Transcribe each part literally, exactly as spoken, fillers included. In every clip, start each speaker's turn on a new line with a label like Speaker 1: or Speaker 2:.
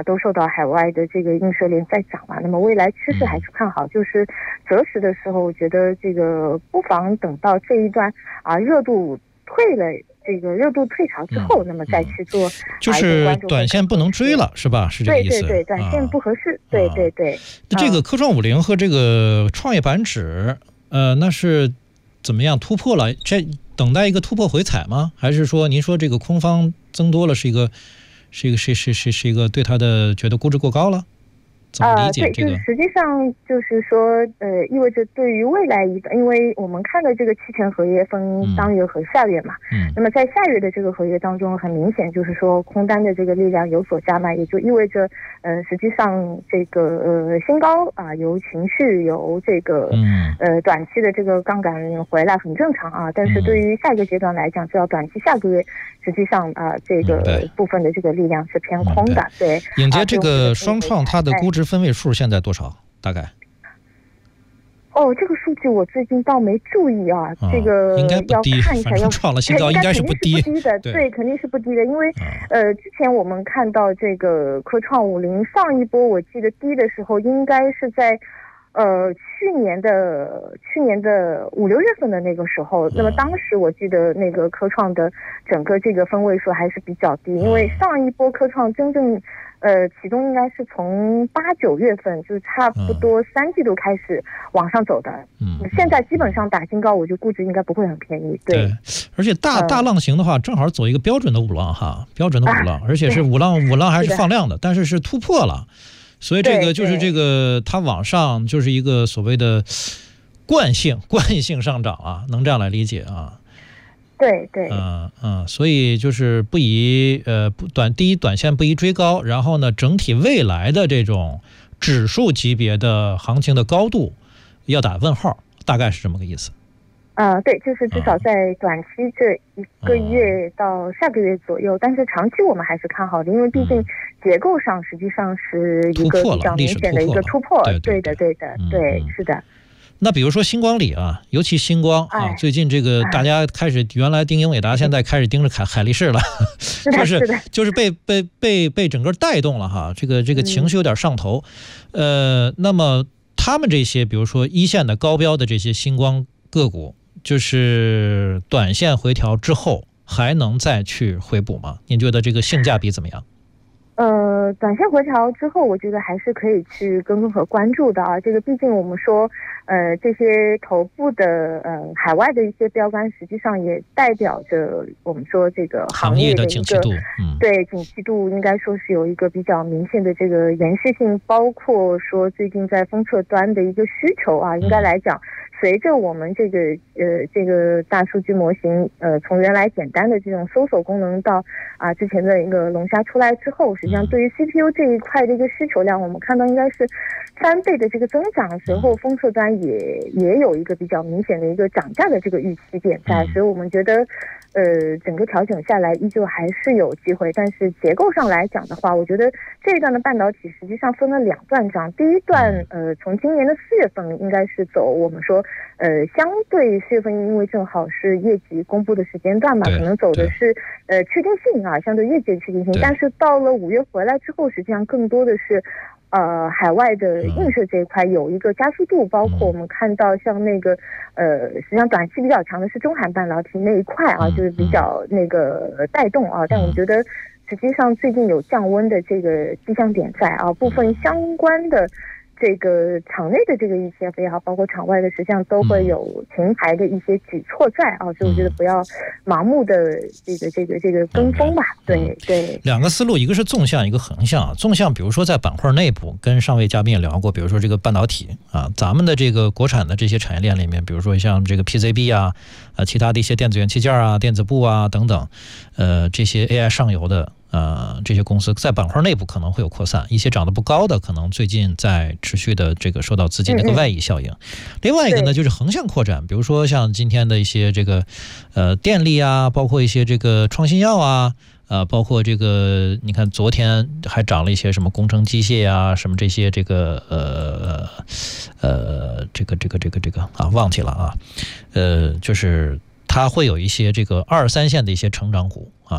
Speaker 1: 啊都受到海外的这个映射链在涨嘛，那么未来趋势还是看好，就是择时的时候，我觉得这个不妨等到这一段啊热度退了。这个热度退潮之后，嗯、那么再去做，嗯、
Speaker 2: 就是短线不能追了，是吧？是这个意思。
Speaker 1: 对对对，短线不合适。啊、对对对。
Speaker 2: 那这个科创五零和这个创业板指，呃，那是怎么样突破了？这等待一个突破回踩吗？还是说您说这个空方增多了，是一个是一个是是是是一个对它的觉得估值过高了？怎么理解这个？
Speaker 1: 呃、对，就是实际上就是说，呃，意味着对于未来一个，因为我们看的这个期权合约分当月和下月嘛，嗯，那么在下月的这个合约当中，很明显就是说空单的这个力量有所加码，也就意味着，呃，实际上这个呃新高啊，由情绪由这个嗯呃短期的这个杠杆回来很正常啊，但是对于下一个阶段来讲，至少短期下个月，实际上啊、呃、这个部分的这个力量是偏空的，对。
Speaker 2: 影杰，这个双创它的估值分位数现在多少？大概？
Speaker 1: 哦，这个数据我最近倒没注意啊，哦、这个
Speaker 2: 应该不低，
Speaker 1: 要看一下，要
Speaker 2: 创了新高，应该是不低，
Speaker 1: 不低的，对，对肯定是不低的，因为、嗯、呃，之前我们看到这个科创五零上一波，我记得低的时候应该是在。呃，去年的去年的五六月份的那个时候，那么当时我记得那个科创的整个这个分位数还是比较低，因为上一波科创真正呃启动应该是从八九月份，就是差不多三季度开始往上走的。嗯，现在基本上打新高，我觉得估值应该不会很便宜。对，
Speaker 2: 对而且大大浪型的话，正好走一个标准的五浪哈，标准的五浪，啊、而且是五浪五浪还是放量的，但是是突破了。所以这个就是这个，它往上就是一个所谓的惯性惯性上涨啊，能这样来理解啊？
Speaker 1: 对对，
Speaker 2: 嗯嗯，所以就是不宜呃不短第一短线不宜追高，然后呢，整体未来的这种指数级别的行情的高度要打问号，大概是这么个意思。
Speaker 1: 呃，对，就是至少在短期这一个月到下个月左右，嗯、但是长期我们还是看好的，因为毕竟结构上实际上是一个比较明显的一个突破，
Speaker 2: 对
Speaker 1: 对的，对的，对，是的。
Speaker 2: 那比如说星光里啊，尤其星光啊，哎、最近这个大家开始原来盯英伟达，现在开始盯着海海力士了，就是就是被被被被整个带动了哈，这个这个情绪有点上头，嗯、呃，那么他们这些比如说一线的高标的这些星光个股。就是短线回调之后还能再去回补吗？您觉得这个性价比怎么样？
Speaker 1: 呃，短线回调之后，我觉得还是可以去跟踪和关注的啊。这个毕竟我们说，呃，这些头部的呃海外的一些标杆，实际上也代表着我们说这个行业的一个
Speaker 2: 景气度，嗯，
Speaker 1: 对景气度应该说是有一个比较明显的这个延续性，包括说最近在封测端的一个需求啊，应该来讲。嗯随着我们这个呃这个大数据模型呃从原来简单的这种搜索功能到啊之前的一个龙虾出来之后，实际上对于 C P U 这一块的一个需求量，我们看到应该是翻倍的这个增长，随后封测端也也有一个比较明显的一个涨价的这个预期点在，所以我们觉得呃整个调整下来依旧还是有机会，但是结构上来讲的话，我觉得这一段的半导体实际上分了两段涨，第一段呃从今年的四月份应该是走我们说。呃，相对四月份，因为正好是业绩公布的时间段嘛，可能走的是呃确定性啊，相对业绩的确定性。但是到了五月回来之后，实际上更多的是呃海外的映射这一块有一个加速度，包括我们看到像那个呃，实际上短期比较强的是中韩半导体那一块啊，就是比较那个带动啊。但我觉得实际上最近有降温的这个迹象点在啊，部分相关的。这个场内的这个 E T F 也好，包括场外的，实际上都会有停牌的一些举措在啊，所以我觉得不要盲目的这个这个这个跟风吧。对对，
Speaker 2: 两个思路，一个是纵向，一个横向。纵向，比如说在板块内部，跟上位嘉宾也聊过，比如说这个半导体啊，咱们的这个国产的这些产业链里面，比如说像这个 P C B 啊，啊其他的一些电子元器件啊、电子部啊等等，呃这些 A I 上游的。呃，这些公司在板块内部可能会有扩散，一些涨得不高的，可能最近在持续的这个受到资金的一个外溢效应。嗯嗯另外一个呢，就是横向扩展，比如说像今天的一些这个呃电力啊，包括一些这个创新药啊，呃，包括这个你看昨天还涨了一些什么工程机械啊，什么这些这个呃呃这个这个这个这个啊忘记了啊，呃就是它会有一些这个二三线的一些成长股啊。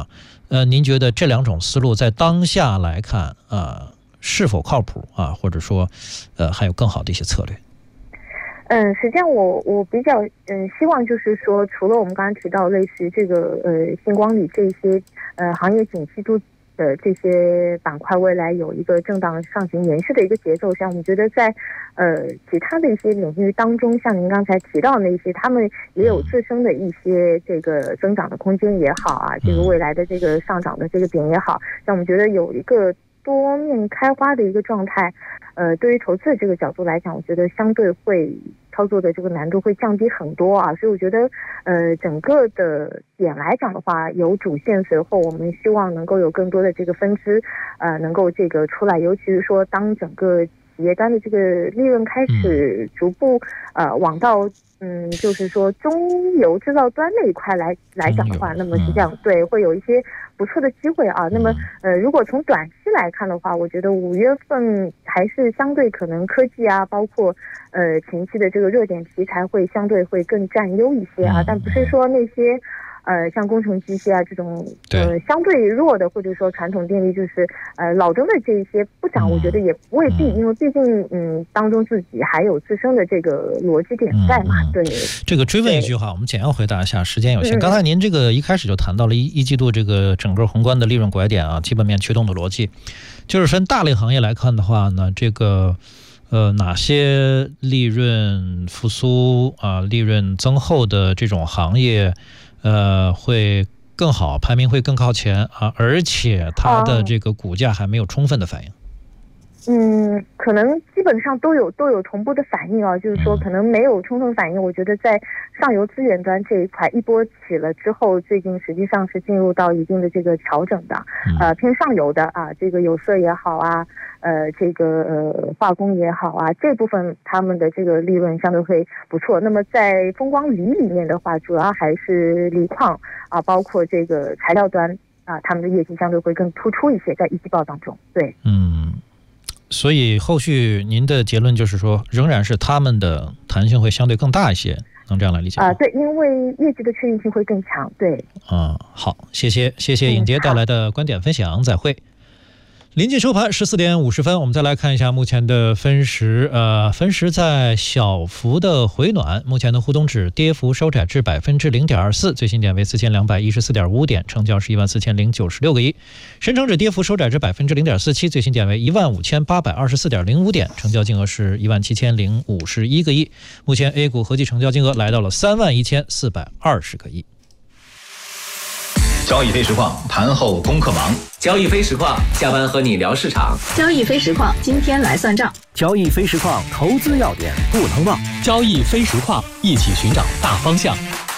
Speaker 2: 呃，您觉得这两种思路在当下来看啊、呃，是否靠谱啊？或者说，呃，还有更好的一些策略？
Speaker 1: 嗯，实际上我我比较嗯希望就是说，除了我们刚刚提到类似于这个呃星光里这些呃行业景气度的这些板块未来有一个正当上行延续的一个节奏上，我们觉得在呃其他的一些领域当中，像您刚才提到的那些，他们也有自身的一些这个增长的空间也好啊，这个未来的这个上涨的这个点也好，让我们觉得有一个多面开花的一个状态。呃，对于投资的这个角度来讲，我觉得相对会操作的这个难度会降低很多啊，所以我觉得，呃，整个的点来讲的话，有主线，随后我们希望能够有更多的这个分支，呃，能够这个出来，尤其是说当整个企业端的这个利润开始逐步呃往到嗯，就是说中游制造端那一块来来讲的话，那么实际上对会有一些不错的机会啊。那么呃，如果从短期来看的话，我觉得五月份还是相对可能科技啊，包括呃前期的这个热点题材会相对会更占优一些啊，但不是说那些。呃，像工程机械啊这种呃相对弱的，或者说传统电力，就是呃老中的这一些不涨，我觉得也未必，因为毕竟嗯当中自己还有自身的这个逻辑点在嘛。嗯、对，
Speaker 2: 这个追问一句话，我们简要回答一下，时间有限。刚才您这个一开始就谈到了一一季度这个整个宏观的利润拐点啊，基本面驱动的逻辑，就是分大类行业来看的话呢，这个。呃，哪些利润复苏啊、利润增厚的这种行业，呃，会更好，排名会更靠前啊，而且它的这个股价还没有充分的反应。
Speaker 1: 嗯，可能基本上都有都有同步的反应啊，就是说可能没有充分反应。我觉得在上游资源端这一块一波起了之后，最近实际上是进入到一定的这个调整的，呃，偏上游的啊，这个有色也好啊，呃，这个呃化工也好啊，这部分他们的这个利润相对会不错。那么在风光锂里面的话，主要还是锂矿啊，包括这个材料端啊，他们的业绩相对会更突出一些，在一季报当中。对，
Speaker 2: 嗯。所以后续您的结论就是说，仍然是他们的弹性会相对更大一些，能这样来理解吗？
Speaker 1: 啊、呃，对，因为业绩的确定性会更强。对，
Speaker 2: 啊、嗯，好，谢谢，谢谢尹杰带来的观点分享，嗯、再会。临近收盘十四点五十分，我们再来看一下目前的分时。呃，分时在小幅的回暖，目前的沪东指跌幅收窄至百分之零点二四，最新点为四千两百一十四点五点，成交是一万四千零九十六个亿。深成指跌幅收窄至百分之零点四七，最新点为一万五千八百二十四点零五点，成交金额是一万七千零五十一个亿。目前 A 股合计成交金额来到了三万一千四百二十个亿。
Speaker 3: 交易非实况，盘后功课忙。
Speaker 4: 交易非实况，下班和你聊市场。
Speaker 5: 交易非实况，今天来算账。
Speaker 6: 交易非实况，投资要点不能忘。
Speaker 7: 交易非实况，一起寻找大方向。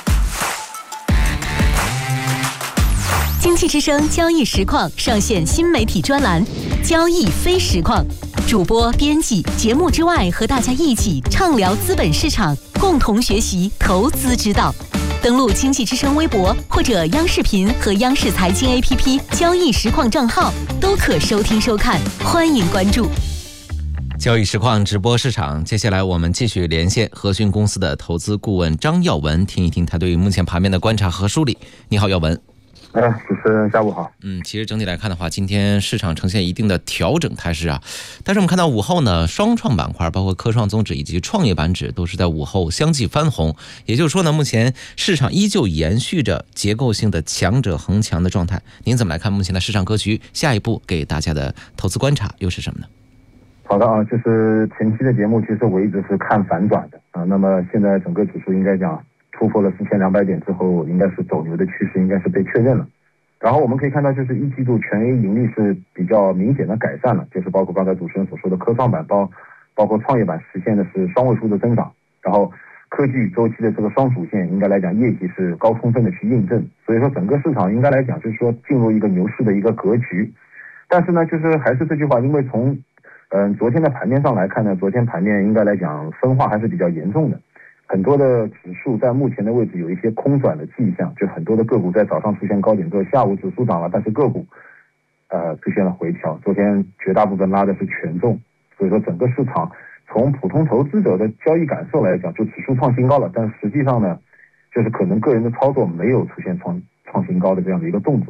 Speaker 8: 经济之声交易实况上线新媒体专栏交易非实况，主播编辑节目之外和大家一起畅聊资本市场，共同学习投资之道。登录经济之声微博或者央视频和央视财经 A P P 交易实况账号都可收听收看，欢迎关注。
Speaker 4: 交易实况直播市场，接下来我们继续连线和讯公司的投资顾问张耀文，听一听他对于目前盘面的观察和梳理。你好，耀文。
Speaker 9: 哎，主持人下午好。
Speaker 4: 嗯，其实整体来看的话，今天市场呈现一定的调整态势啊。但是我们看到午后呢，双创板块包括科创综指以及创业板指都是在午后相继翻红，也就是说呢，目前市场依旧延续着结构性的强者恒强的状态。您怎么来看目前的市场格局？下一步给大家的投资观察又是什么呢？
Speaker 9: 好的啊，就是前期的节目，其实我一直是看反转的啊。那么现在整个指数应该讲突破了四千两百点之后，应该是走牛的趋势应该是被确认了。然后我们可以看到，就是一季度全 A 盈利是比较明显的改善了，就是包括刚才主持人所说的科创板包包括创业板实现的是双位数的增长，然后科技与周期的这个双主线应该来讲业绩是高充分的去印证，所以说整个市场应该来讲就是说进入一个牛市的一个格局。但是呢，就是还是这句话，因为从嗯、呃、昨天的盘面上来看呢，昨天盘面应该来讲分化还是比较严重的。很多的指数在目前的位置有一些空转的迹象，就很多的个股在早上出现高点之后，下午指数涨了，但是个股呃出现了回调。昨天绝大部分拉的是权重，所以说整个市场从普通投资者的交易感受来讲，就指数创新高了，但实际上呢，就是可能个人的操作没有出现创创新高的这样的一个动作。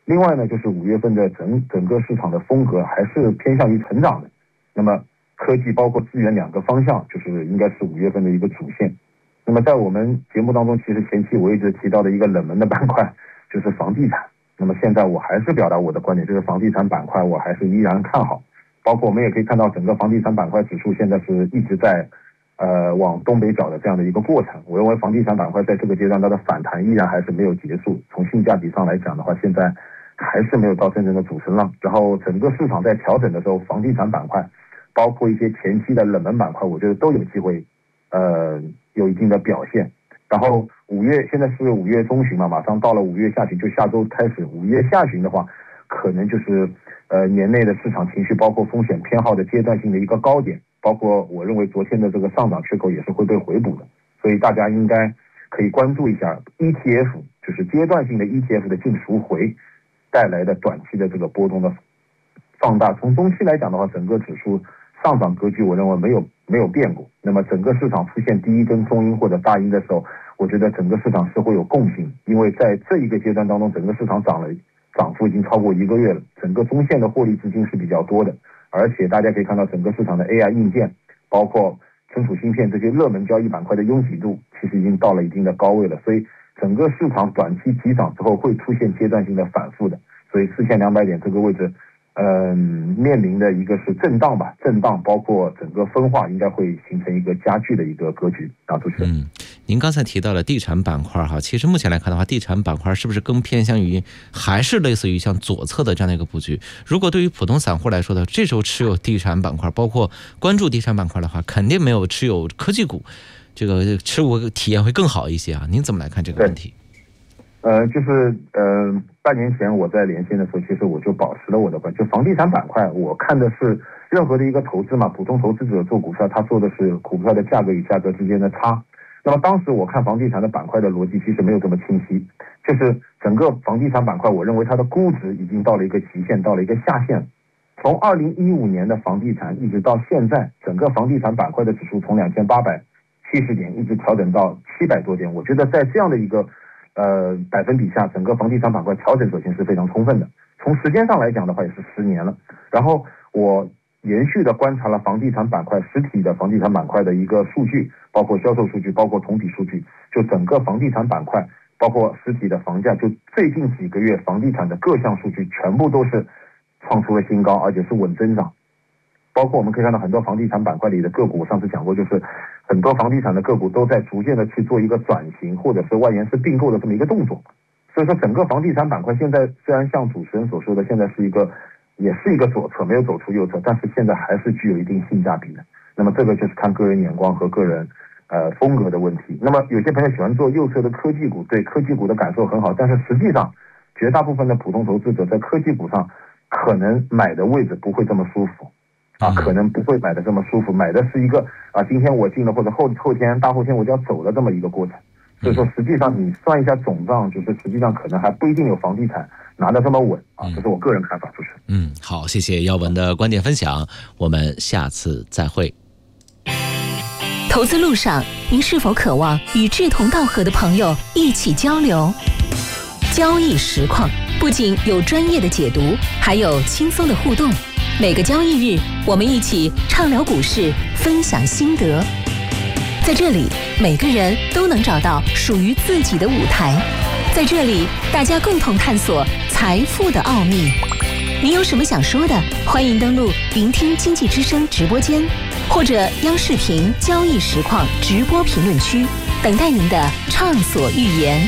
Speaker 9: 另外呢，就是五月份的整整个市场的风格还是偏向于成长的。那么科技包括资源两个方向，就是应该是五月份的一个主线。那么在我们节目当中，其实前期我一直提到的一个冷门的板块就是房地产。那么现在我还是表达我的观点，就是房地产板块我还是依然看好。包括我们也可以看到，整个房地产板块指数现在是一直在呃往东北找的这样的一个过程。我认为房地产板块在这个阶段它的反弹依然还是没有结束。从性价比上来讲的话，现在还是没有到真正的主升浪。然后整个市场在调整的时候，房地产板块包括一些前期的冷门板块，我觉得都有机会呃有一定的表现。然后五月现在是五月中旬嘛，马上到了五月下旬，就下周开始。五月下旬的话，可能就是呃年内的市场情绪，包括风险偏好的阶段性的一个高点，包括我认为昨天的这个上涨缺口也是会被回补的，所以大家应该可以关注一下 E T F， 就是阶段性的 E T F 的净赎回带来的短期的这个波动的放大。从中期来讲的话，整个指数上涨格局我认为没有没有变过。那么整个市场出现第一根中阴或者大阴的时候，我觉得整个市场是会有共性，因为在这一个阶段当中，整个市场涨了涨幅已经超过一个月了，整个中线的获利资金是比较多的，而且大家可以看到整个市场的 A I 硬件，包括存储芯片这些热门交易板块的拥挤度其实已经到了一定的高位了，所以整个市场短期急涨之后会出现阶段性的反复的，所以四千两百点这个位置嗯，面临的一个是震荡吧，震荡包括整个分化应该会形成一个加剧的一个格局啊，主持人。
Speaker 4: 嗯，您刚才提到了地产板块哈，其实目前来看的话，地产板块是不是更偏向于还是类似于像左侧的这样的一个布局？如果对于普通散户来说的，这时候持有地产板块，包括关注地产板块的话，肯定没有持有科技股这个持股体验会更好一些啊。您怎么来看这个问题？
Speaker 9: 呃，就是呃，半年前我在连线的时候，其实我就保持了我的观点，就房地产板块，我看的是任何的一个投资嘛，普通投资者做股票，他做的是股票的价格与价格之间的差。那么当时我看房地产的板块的逻辑其实没有这么清晰，就是整个房地产板块，我认为它的估值已经到了一个极限，到了一个下限。从二零一五年的房地产一直到现在，整个房地产板块的指数从两千八百七十点一直调整到七百多点，我觉得在这样的一个呃，百分比下，整个房地产板块调整首先是非常充分的。从时间上来讲的话，也是十年了。然后我连续的观察了房地产板块实体的房地产板块的一个数据，包括销售数据，包括同比数据，就整个房地产板块，包括实体的房价，就最近几个月房地产的各项数据全部都是创出了新高，而且是稳增长。包括我们可以看到很多房地产板块里的个股，我上次讲过，就是很多房地产的个股都在逐渐的去做一个转型，或者是外延式并购的这么一个动作。所以说整个房地产板块现在虽然像主持人所说的，现在是一个也是一个左侧，没有走出右侧，但是现在还是具有一定性价比的。那么这个就是看个人眼光和个人呃风格的问题。那么有些朋友喜欢做右侧的科技股，对科技股的感受很好，但是实际上绝大部分的普通投资者在科技股上可能买的位置不会这么舒服。啊，可能不会买的这么舒服，买的是一个啊，今天我进了，或者后后天、大后天我就要走了这么一个过程。所以说，实际上你算一下总账，就是实际上可能还不一定有房地产拿得这么稳啊，这是我个人看法，就是。
Speaker 4: 嗯，好，谢谢耀文的观点分享，我们下次再会。
Speaker 8: 投资路上，您是否渴望与志同道合的朋友一起交流？交易实况不仅有专业的解读，还有轻松的互动。每个交易日，我们一起畅聊股市，分享心得。在这里，每个人都能找到属于自己的舞台。在这里，大家共同探索财富的奥秘。您有什么想说的？欢迎登录聆听经济之声直播间，或者央视频交易实况直播评论区，等待您的畅所欲言。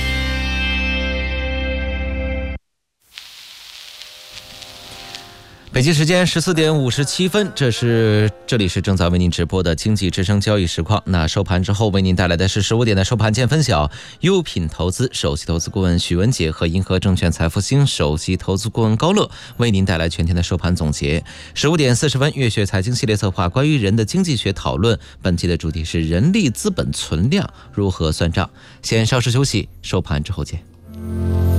Speaker 4: 北京时间十四点五十七分，这是这里是正在为您直播的经济之声交易实况。那收盘之后为您带来的是十五点的收盘见分晓，优品投资首席投资顾问许文杰和银河证券财富星首席投资顾问高乐为您带来全天的收盘总结。十五点四十分，月学财经系列策划关于人的经济学讨论，本期的主题是人力资本存量如何算账。先稍事休息，收盘之后见。